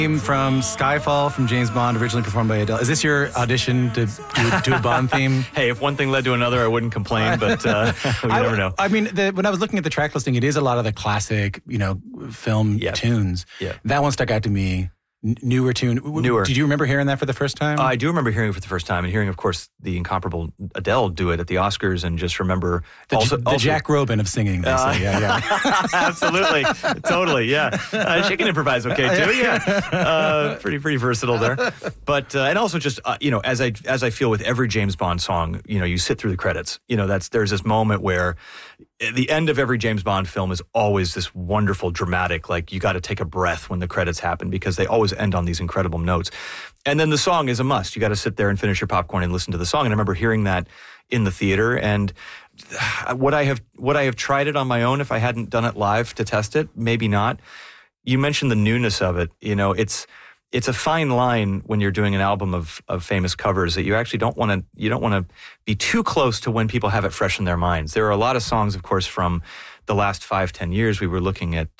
theme from Skyfall from James Bond, originally performed by Adele. Is this your audition to do a Bond theme? Hey, if one thing led to another, I wouldn't complain, but you never know. I mean, when I was looking at the track listing, it is a lot of the classic, film tunes. Yeah. That one stuck out to me. Newer tune. Newer. Did you remember hearing that for the first time? I do remember hearing it for the first time and hearing, of course, the incomparable Adele do it at the Oscars, and just remember the Jack Robin of singing. They say. Yeah. Absolutely, totally, yeah. She can improvise okay too, yeah. Pretty versatile there, but and also just as I feel with every James Bond song, you sit through the credits. There's this moment where the end of every James Bond film is always this wonderful, dramatic, like you got to take a breath when the credits happen, because they always end on these incredible notes. And then the song is a must. You got to sit there and finish your popcorn and listen to the song. And I remember hearing that in the theater. And would I have tried it on my own if I hadn't done it live to test it? Maybe not. You mentioned the newness of it. It's a fine line when you're doing an album of famous covers that you actually don't want to be too close to when people have it fresh in their minds. There are a lot of songs, of course, from the last 5-10 years. We were looking at,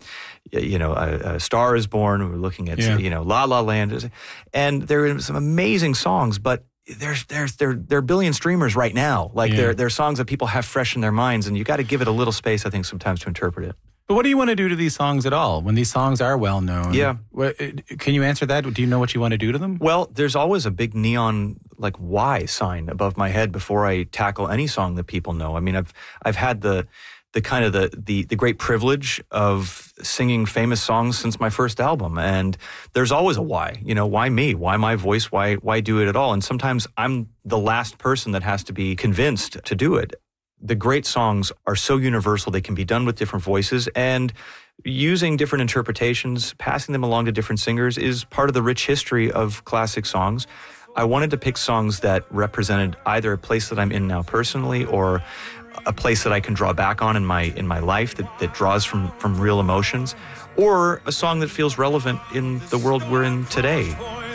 A Star Is Born. We were looking at, La La Land. And there are some amazing songs, but there are billion streamers right now. Like there are songs that people have fresh in their minds, and you got to give it a little space, I think, sometimes to interpret it. But what do you want to do to these songs at all? When these songs are well known, can you answer that? Do you know what you want to do to them? Well, there's always a big neon Y sign above my head before I tackle any song that people know. I mean, I've had the kind of the great privilege of singing famous songs since my first album, and there's always a why. Why me? Why my voice? Why do it at all? And sometimes I'm the last person that has to be convinced to do it. The great songs are so universal, they can be done with different voices, and using different interpretations, passing them along to different singers is part of the rich history of classic songs. I wanted to pick songs that represented either a place that I'm in now personally, or a place that I can draw back on in my life that draws from real emotions, or a song that feels relevant in the world we're in today.